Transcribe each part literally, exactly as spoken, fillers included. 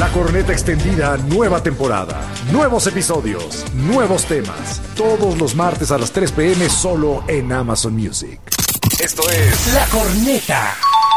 La Corneta Extendida, nueva temporada. Nuevos episodios, nuevos temas. Todos los martes a las tres p.m. solo en Amazon Music. Esto es La Corneta.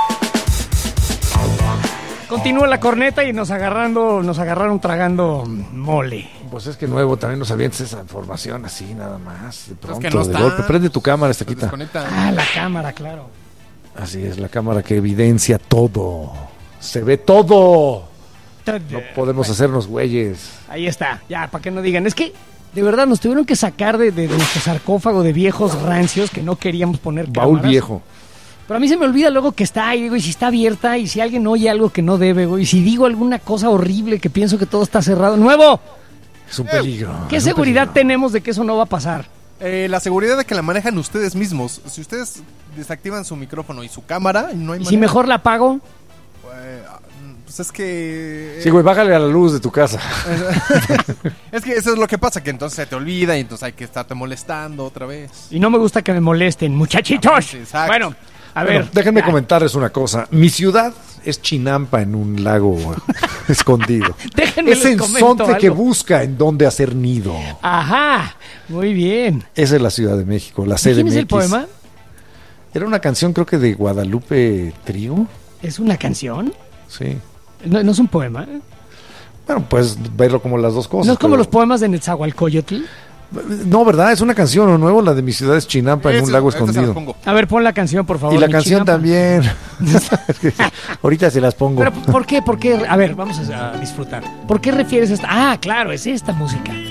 Continúa La Corneta y nos agarrando, nos agarraron tragando mole. Pues es que nuevo, también nos avientes esa información así, nada más. De pronto, es que no de está. golpe. Prende tu cámara, esta Se quita. desconecta. Ah, la cámara, claro. Así es, la cámara que evidencia todo. Se ve todo. No podemos hacernos güeyes. Ahí está, ya, para que no digan. Es que, de verdad, nos tuvieron que sacar de, de, de nuestro sarcófago de viejos rancios que no queríamos poner Baúl cámaras. viejo. Pero a mí se me olvida luego que está ahí, güey, si está abierta y si alguien oye algo que no debe, güey, y si digo alguna cosa horrible que pienso que todo está cerrado. ¡Nuevo! Es un peligro. ¿Qué es un seguridad peligro. tenemos de que eso no va a pasar? Eh, la seguridad de que la manejan ustedes mismos. Si ustedes desactivan su micrófono y su cámara, no hay ¿Y manera. si mejor la apago? Eh, pues es que... Sí, güey, bájale a la luz de tu casa. Es que eso es lo que pasa, que entonces se te olvida y entonces hay que estarte molestando otra vez. Y no me gusta que me molesten, muchachitos. Exacto. Bueno, a Bueno, ver. déjenme ya. comentarles una cosa. Mi ciudad es Chinampa en un lago escondido. Déjenme Es les comento ensonte que algo. busca en dónde hacer nido. Ajá, muy bien. Esa es la Ciudad de México, la ¿De C D quién M X. es el poema? Era una canción, creo que de Guadalupe Trío. ¿Es una canción? Sí. No, no es un poema. Bueno, puedes verlo como las dos cosas. No es como pero- los poemas de Netzahualcóyotl. No, ¿verdad? Es una canción, ¿o nuevo? La de Mi ciudad es Chinampa en Eso, un lago eso se los escondido. pongo. A ver, pon la canción, por favor. Y la mi canción chinampa. también. Ahorita se las pongo. Pero, ¿por qué? ¿Por qué? A ver, vamos a, a disfrutar. ¿Por qué refieres a esta? Ah, claro, es esta música.